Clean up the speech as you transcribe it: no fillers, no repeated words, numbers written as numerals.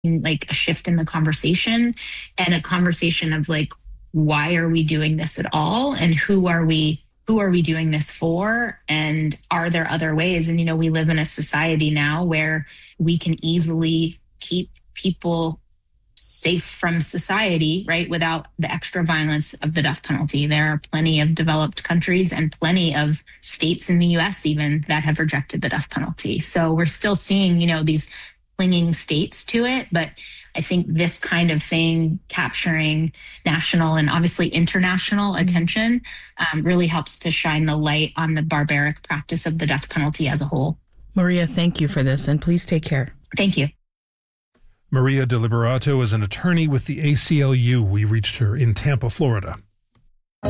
like a shift in the conversation and a conversation of like, why are we doing this at all? And who are we doing this for? And are there other ways? And, we live in a society now where we can easily keep people safe from society, right? Without the extra violence of the death penalty. There are plenty of developed countries and plenty of states in the US even that have rejected the death penalty. So we're still seeing, these clinging states to it. But I think this kind of thing capturing national and obviously international attention really helps to shine the light on the barbaric practice of the death penalty as a whole. Maria, thank you for this, and please take care. Thank you. Maria de Liberato is an attorney with the ACLU. We reached her in Tampa, Florida.